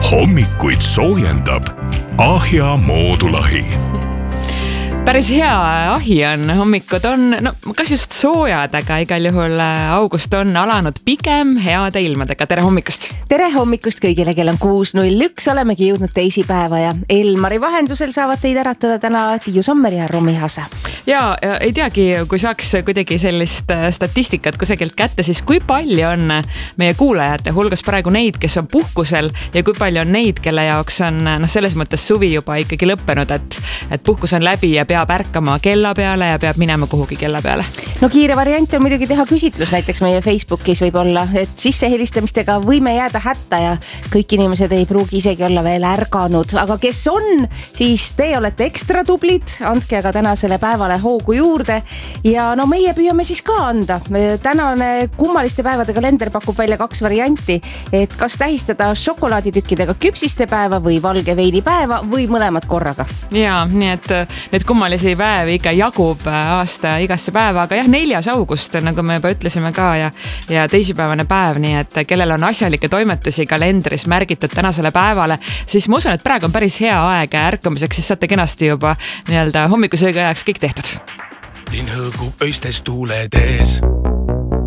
Hommikuid soojendab Ahja moodulahi. Päris hea ahi on, hommikud on, kas just soojad, aga igal juhul august on alanud pigem heade ilmadega. Tere hommikust! Tere hommikust kõigile, kell on 6.01, olemegi jõudnud teisipäeva ja Elmari vahendusel saavad teid äratada täna Tiiu Sommer ja Rumihase. Ja ei teagi, kui saaks kuidagi sellist statistikat kusagilt kätte, siis kui palju on meie kuulajate hulgas praegu neid, kes on puhkusel ja kui palju on neid, kelle jaoks on selles mõttes suvi juba ikkagi lõppenud, et puhkus on läbi ja peab ärkama kella peale ja peab minema kuhugi kella peale. No kiire variant on muidugi teha küsitlus, näiteks meie Facebookis võib olla, et sissehelistamistega võime jääda hätta ja kõik inimesed ei pruugi isegi olla veel ärganud, aga kes on, siis te olete ekstra tublid, andke aga tänasele päevale hoogu juurde ja no meie püüame siis ka anda. Tänane kummaliste päevade kalender pakub välja 2 varianti, et kas tähistada šokolaaditükkidega küpsiste päeva või valge veini päeva või mõlemad korraga. Ja, nii et need kummalisi päevi ikka jagub aasta igasse päeva, aga jah, 4. august, nagu me juba ütlesime ka ja teisipäevane päev, nii et kellel on asjalikke toimetusi kalendris märgitud tänasele päevale, siis ma usun, et praegu on päris hea aeg ärkamiseks, siis saate kenasti juba nii-öelda hommikusöögi ajaks kõik tehtud. Linn hõõgub öistes tuuled ees.